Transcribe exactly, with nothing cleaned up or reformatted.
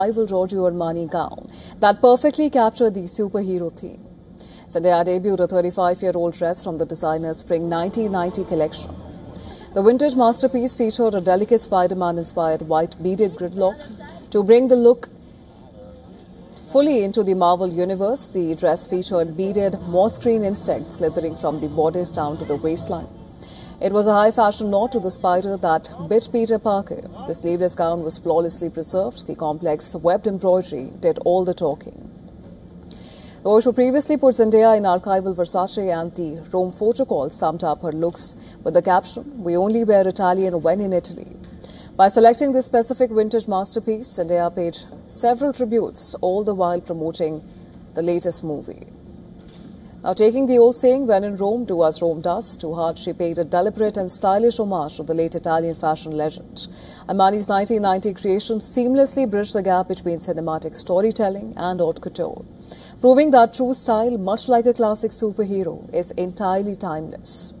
rival Giorgio Armani gown that perfectly captured the superhero theme. Zendaya debuted a thirty-five-year-old dress from the designer's Spring nineteen ninety collection. The vintage masterpiece featured a delicate Spider-Man-inspired white beaded gridlock. To bring the look fully into the Marvel universe, the dress featured beaded moss-green insects slithering from the bodice down to the waistline. It was a high-fashion nod to the spider that bit Peter Parker. The sleeveless gown was flawlessly preserved. The complex webbed embroidery did all the talking. Those who previously put Zendaya in archival Versace and the Rome photo call summed up her looks with the caption, "We only wear Italian when in Italy." By selecting this specific vintage masterpiece, Zendaya paid several tributes, all the while promoting the latest movie. Now, taking the old saying, when in Rome, do as Rome does, to heart, she paid a deliberate and stylish homage to the late Italian fashion legend. Armani's nineteen ninety creation seamlessly bridged the gap between cinematic storytelling and haute couture, proving that true style, much like a classic superhero, is entirely timeless.